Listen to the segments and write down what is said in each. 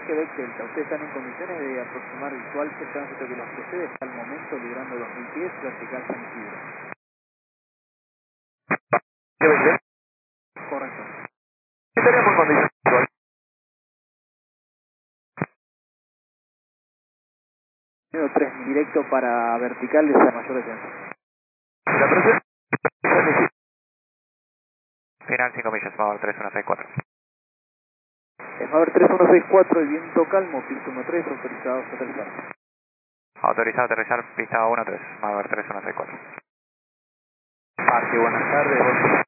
Quebec Delta, ¿ustedes están en condiciones de aproximar visual el tránsito que los precede hasta el momento, liderando 2010, vertical San Isidro? Quebec Delta. Correcto. Estaríamos en condiciones visual. Número 3, directo para vertical de San Mayor de Centro. La presión. Final 5 millas, Power 3164. Esmaver 3164, el viento calmo, piso 13, autorizados a aterrizar. Autorizado a aterrizar, pista 13, Power 3164. Parque, buenas tardes.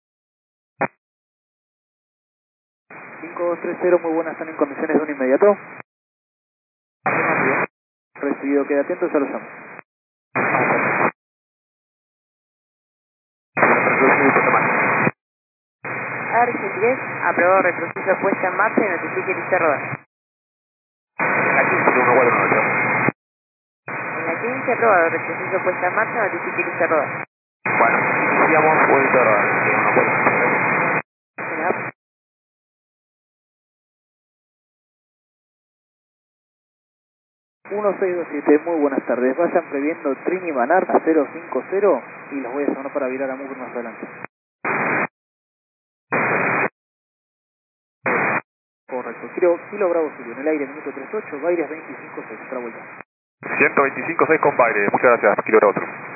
5230, muy buenas, están en condiciones de un inmediato. Recibido, queda atento, ya lo llamo. ARG-10, aprobado retroceso puesta en marcha y notifique lista rodar. Aquí 149. En la 15, aprobado retroceso puesta en marcha, notifique lista rodar. Bueno, iniciamos vuelta a rodar. 1627, muy buenas tardes. Vayan previendo Trini Manar a 050 y los voy a llamar para virar a Mugger más adelante. Correcto. Kilo Bravo Julio, en el aire, minuto 38, Baires 25-6, otra vuelta. 125.6 con Baire, muchas gracias, kilómetro.